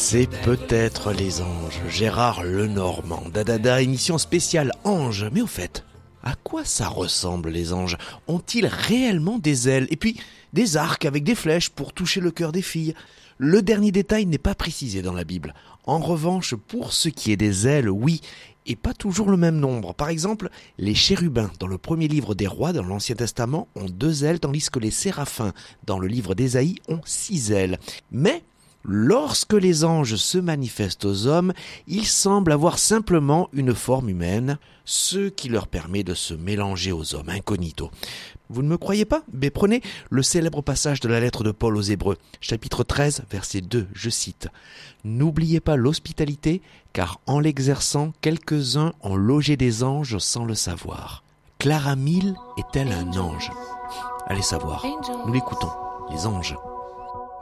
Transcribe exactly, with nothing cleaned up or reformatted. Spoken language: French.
C'est peut-être les anges. Gérard Lenormand. Dadada, émission spéciale anges. Mais au fait, à quoi ça ressemble les anges? Ont-ils réellement des ailes? Et puis, des arcs avec des flèches pour toucher le cœur des filles? Le dernier détail n'est pas précisé dans la Bible. En revanche, pour ce qui est des ailes, oui, et pas toujours le même nombre. Par exemple, les chérubins dans le premier livre des rois dans l'Ancien Testament ont deux ailes, tandis que les séraphins dans le livre d'Ésaïe ont six ailes. Mais lorsque les anges se manifestent aux hommes, ils semblent avoir simplement une forme humaine, ce qui leur permet de se mélanger aux hommes incognito. Vous ne me croyez pas? Mais prenez le célèbre passage de la lettre de Paul aux Hébreux, chapitre treize, verset deux, je cite « N'oubliez pas l'hospitalité, car en l'exerçant, quelques-uns ont logé des anges sans le savoir. Clara Mille est-elle un ange ?» Allez savoir, nous l'écoutons, les anges.